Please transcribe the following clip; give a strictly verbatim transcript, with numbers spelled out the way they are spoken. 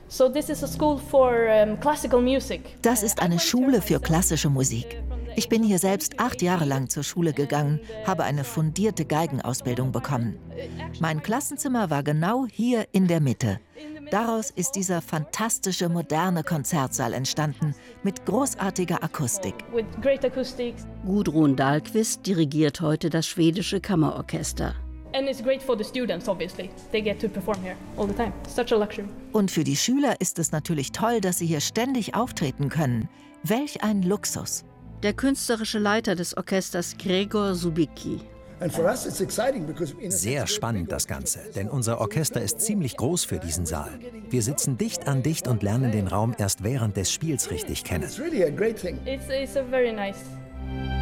Das ist eine Schule für klassische Musik. Ich bin hier selbst acht Jahre lang zur Schule gegangen, habe eine fundierte Geigenausbildung bekommen. Mein Klassenzimmer war genau hier in der Mitte. Daraus ist dieser fantastische moderne Konzertsaal entstanden, mit großartiger Akustik. Gudrun Dahlqvist dirigiert heute das schwedische Kammerorchester. Und für die Schüler ist es natürlich toll, dass sie hier ständig auftreten können. Welch ein Luxus! Der künstlerische Leiter des Orchesters, Gregor Subicki. Sehr spannend das Ganze, denn unser Orchester ist ziemlich groß für diesen Saal. Wir sitzen dicht an dicht und lernen den Raum erst während des Spiels richtig kennen.